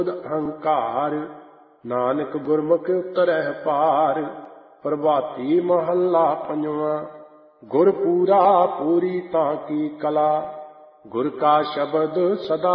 ਅਹੰਕਾਰ, ਨਾਨਕ ਗੁਰਮੁਖ ਉਤਰਹਿ ਪਾਰ। ਪ੍ਰਭਾਤੀ ਮਹੱਲਾ ਪੰਜਵਾਂ। ਗੁਰ ਪੂਰਾ ਪੂਰੀ ਤਾਂ ਕੀ ਕਲਾ, ਗੁਰ ਕਾ ਸ਼ਬਦ ਸਦਾ